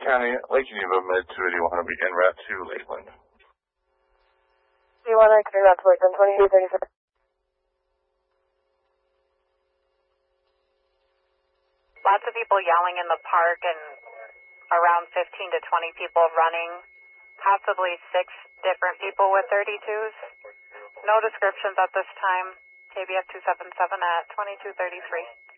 County, Lake Geneva, Med 2, do you want to be en route to Lakeland? Do you want to clear out to Lakeland, 2237? Lots of people yelling in the park and around 15 to 20 people running, possibly 6 different people with 32s. No descriptions at this time. KBF 277 at 2233.